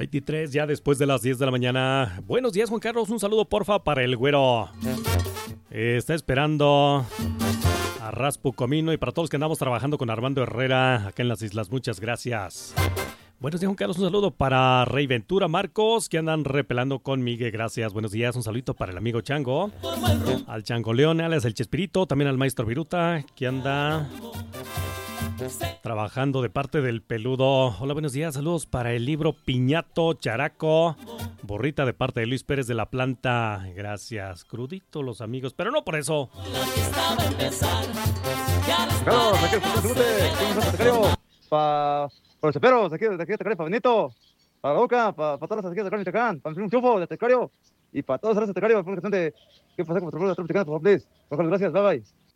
23 ya después de las 10 de la mañana. Buenos días, Juan Carlos. Un saludo, porfa, para el güero. Está esperando a Raspu Comino y para todos los que andamos trabajando con Armando Herrera acá en las islas. Muchas gracias. Buenos días, Juan Carlos. Un saludo para Rey Ventura, Marcos, que andan repelando con Miguel. Gracias. Buenos días. Un saludito para el amigo Chango. Al Chango León, alias el Chespirito. También al maestro Viruta, que anda trabajando de parte del Peludo. Hola, buenos días. Saludos para el libro Piñato Characo. Borrita de parte de Luis Pérez de la Planta. Gracias. Crudito los amigos, pero no por eso. Carlos, aquí para los ceperos, aquí de Tecario, para Benito, para la Boca, para todas las aquí de Tecario, Michoacán, para un chufo de Tecario y para todos los de Tecario, por ejemplo, que pasar con nuestro pueblo de Tecario, por favor, please. Gracias, bye bye.